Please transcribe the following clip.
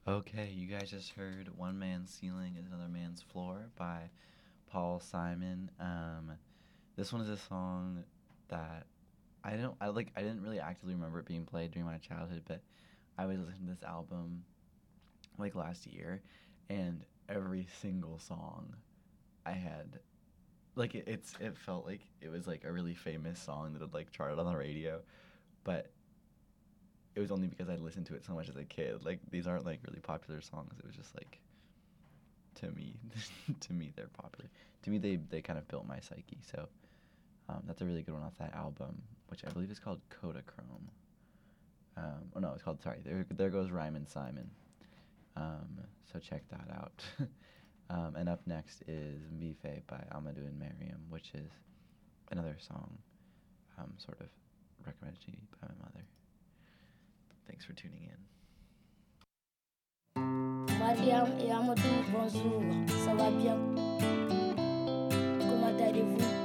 Okay, you guys just heard One Man's Ceiling is Another Man's Floor by Paul Simon. This one is a song that I didn't really actively remember it being played during my childhood, but I was listening to this album like last year, and every single song I had it felt like it was like a really famous song that had like charted on the radio, but it was only because I listened to it so much as a kid. Like these aren't like really popular songs. It was just like to me, to me they're popular. To me they kind of built my psyche. So that's a really good one off that album, which I believe is called Kodachrome. Oh no, it's called sorry. There goes Ryman Simon. So check that out. And up next is Mife by Amadou and Mariam, which is another song sort of recommended to me by my mother. Thanks for tuning in. Mariam et Amadou, bonjour, ça va bien?